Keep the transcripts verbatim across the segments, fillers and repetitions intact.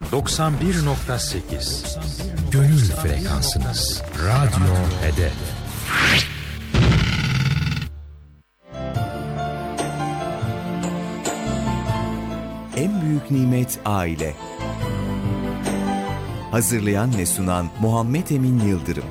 doksan bir nokta sekiz Gönül frekansınız. Radyo Hedef. En büyük nimet aile. Hazırlayan ve sunan Muhammed Emin Yıldırım.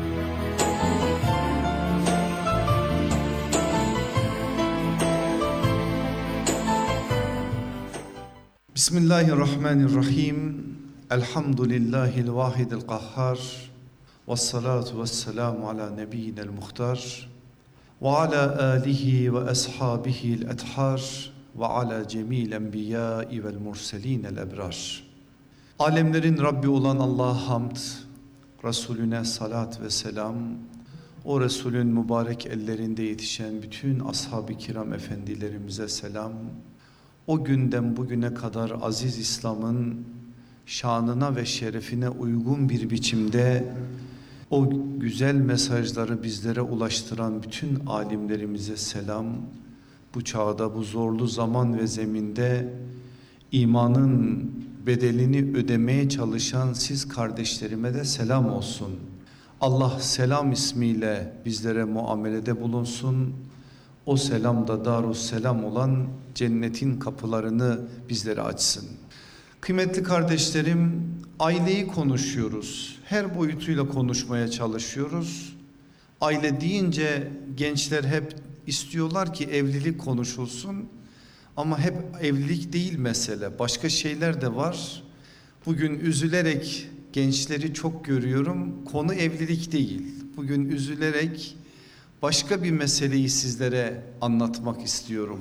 Bismillahirrahmanirrahim. Elhamdülillahil vahidil kahhar. Vessalatu vesselamu ala nebiyyinel muhtar. Ve ala alihi ve ashabihil ethar. Ve ala cemil enbiyai vel murselinel ebrar. Alemlerin Rabbi olan Allah'a hamd, Resulüne salat ve selam, o Resulün mübarek ellerinde yetişen bütün ashab-ı kiram efendilerimize selam, o günden bugüne kadar aziz İslam'ın şanına ve şerefine uygun bir biçimde o güzel mesajları bizlere ulaştıran bütün alimlerimize selam. Bu çağda, bu zorlu zaman ve zeminde imanın bedelini ödemeye çalışan siz kardeşlerime de selam olsun. Allah selam ismiyle bizlere muamelede bulunsun. O selam da Darusselam olan cennetin kapılarını bizlere açsın. Kıymetli kardeşlerim, aileyi konuşuyoruz. Her boyutuyla konuşmaya çalışıyoruz. Aile deyince gençler hep istiyorlar ki evlilik konuşulsun. Ama hep evlilik değil mesele. Başka şeyler de var. Bugün üzülerek gençleri çok görüyorum. Konu evlilik değil. Bugün üzülerek başka bir meseleyi sizlere anlatmak istiyorum.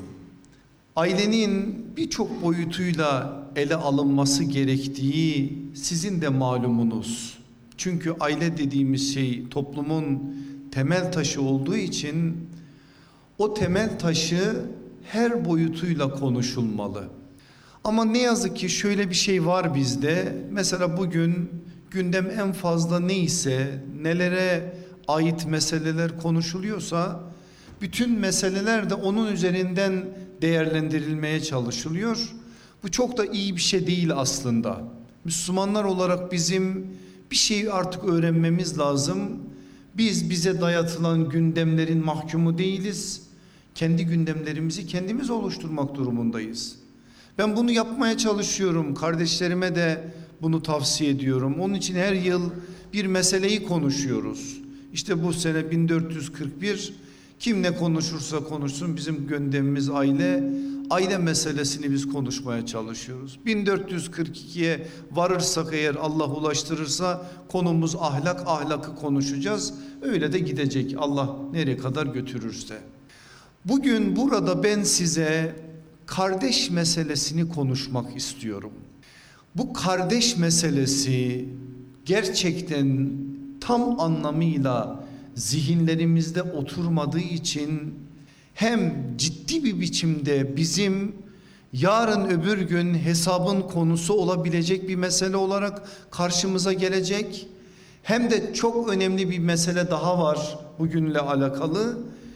Ailenin birçok boyutuyla ele alınması gerektiği sizin de malumunuz. Çünkü aile dediğimiz şey toplumun temel taşı olduğu için o temel taşı her boyutuyla konuşulmalı. Ama ne yazık ki şöyle bir şey var bizde. Mesela bugün gündem en fazla neyse, nelere ait meseleler konuşuluyorsa bütün meseleler de onun üzerinden değerlendirilmeye çalışılıyor. Bu çok da iyi bir şey değil aslında. Müslümanlar olarak bizim bir şeyi artık öğrenmemiz lazım. Biz bize dayatılan gündemlerin mahkumu değiliz. Kendi gündemlerimizi kendimiz oluşturmak durumundayız. Ben bunu yapmaya çalışıyorum. Kardeşlerime de bunu tavsiye ediyorum. Onun için her yıl bir meseleyi konuşuyoruz. İşte bu sene bin dört yüz kırk bir kim ne konuşursa konuşsun bizim gündemimiz aile. Aile meselesini biz konuşmaya çalışıyoruz. bin dört yüz kırk ikiye varırsak eğer Allah ulaştırırsa konumuz ahlak, ahlakı konuşacağız. Öyle de gidecek Allah nereye kadar götürürse. Bugün burada ben size kardeş meselesini konuşmak istiyorum. Bu kardeş meselesi gerçekten tam anlamıyla zihinlerimizde oturmadığı için hem ciddi bir biçimde bizim yarın öbür gün hesabın konusu olabilecek bir mesele olarak karşımıza gelecek, hem de çok önemli bir mesele daha var bugünle alakalı.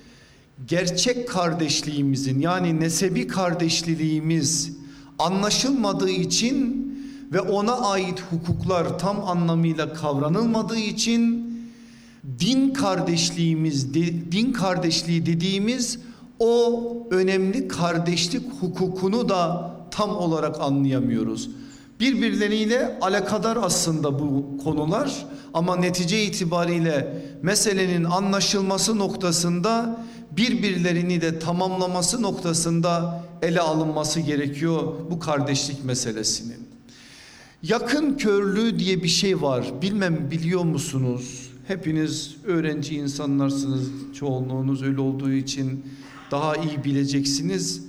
Gerçek kardeşliğimizin, yani nesebi kardeşliğimiz anlaşılmadığı için ve ona ait hukuklar tam anlamıyla kavranılmadığı için din kardeşliğimiz, din kardeşliği dediğimiz o önemli kardeşlik hukukunu da tam olarak anlayamıyoruz. Birbirleriyle alakadar aslında bu konular ama netice itibariyle meselenin anlaşılması noktasında birbirlerini de tamamlaması noktasında ele alınması gerekiyor bu kardeşlik meselesinin. Yakın körlüğü diye bir şey var. Bilmem biliyor musunuz? Hepiniz öğrenci insanlarsınız. Çoğunluğunuz öyle olduğu için daha iyi bileceksiniz.